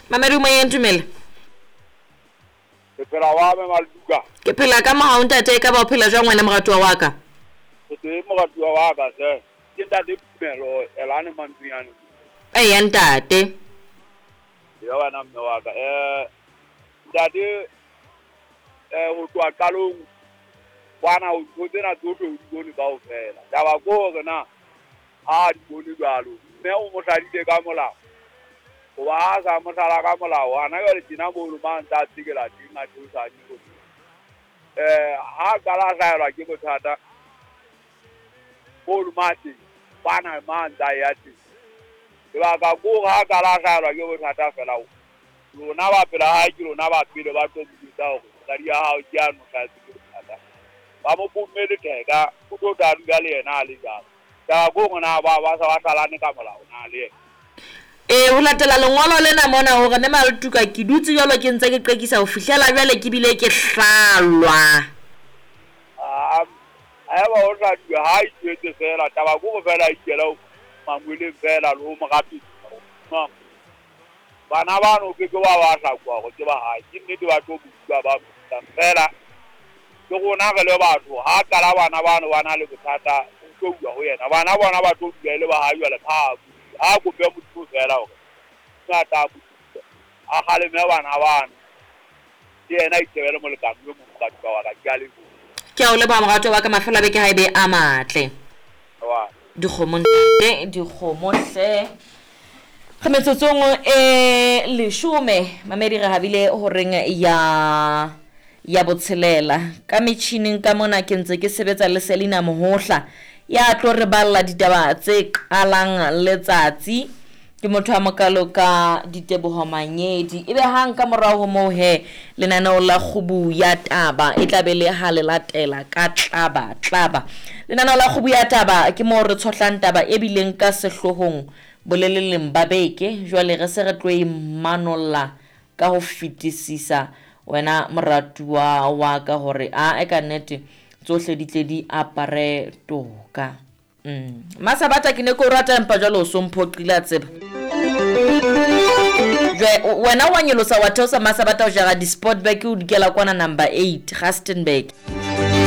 Mamedi mo yentumela. Ke phela wa me Malduka. Ke phela ka mohau ntate ka ba phela jwang wena moratwa wa ka. Ke moratwa wa ka se. Ke ntate Pumelo elane Mantsinyane. Ya ntate. Ya bana mme wa ka ntate ho twa qalong bana o tsena tsohle o di bone kaofela taba ko hore na ha di bone jwalo mme o mo hladile ka molao o ba sa mo hlala ka molao ana jwale tina bolo mang tsa tsikela ding a thusa dilo ha kala hlaelwa ke bothata bolo mati bana mang tsa ya tsi ba ka go ha kala hlaelwa ke bothata fela lona ba pela ha ke lona ba pele ba tlo butsa ho tsari ya hao ke ano ka tsikela ba mo pomele teka o tlo daruga le yena a le jalo ta go ngona ba sa ba tsalane ka molao na le o latela lengolo lena mona hore ne Malduka ke dutse jalo ke ntse ke qekisa ho fihlela jwale ke bile ke hlalwa a ba o tla di ha itse fela taba go fela ikela mangwele fela lo mo gapi bana ba no ke ba tla kwa go ke ba ha ke nnete ba tlo bua ba fela ke gona ga le batho ha kala bana ba no bana le bothata o tlo bua ho yena bana bona ba tlo bua le ba ha jwale ha go be motho fela ho ka ta a gale me bana bana ke yena itebele mo le ka mo ka twa wa ka ya le ke a o le ba moratwa wa ka mafela be ke ha ebe a matle wa dikgomohle kgemetsetsong leshome mamedi re habile ho reng ya botshelela ka metjhineng ka mona ke ntse ke sebetsa le Selina Mohohla ya tlo re balla ditaba tse qalang letsatsi ke motho a mokalo ka Diteboho Manyedi ebe hang ka morao ho mo he lenaneo la kgubu ya taba e tla be le ha le latela ka tlaba lenaneo la kgubu ya taba ke mo re tshotlang taba e bileng ka sehlohong boleleleng ba beke jwale re se re tlo imanolla ka ho fetisisa wena moratuwa wa ka hore e ka nnete tsohle di tle di apare toka Masabata ke ne ko rata empa jalo o somphoqile a tseba wena wa nyolosa wa theosa Masabata o jara di sport bag o dikela kwana number 8 Rustenburg